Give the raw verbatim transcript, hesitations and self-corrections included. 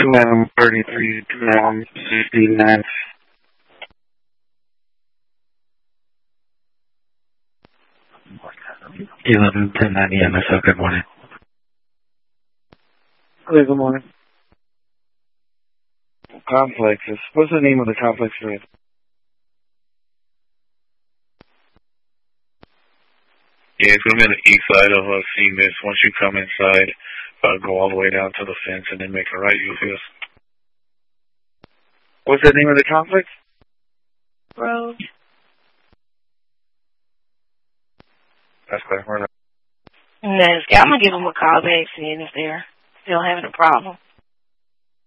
two M thirty-three, two M sixty-nine. eleven ten ninety M S O, good morning. Hey, good morning. Complexes. What's the name of the complex you're in? Yeah, it's going to be on the east side of uh, C M I S. Once you come inside, uh, go all the way down to the fence and then make a right, you'll see us. What's the name of the complex? Road. That's clear. We're not. And then I'm going to give them a call back, seeing if they're still having a problem.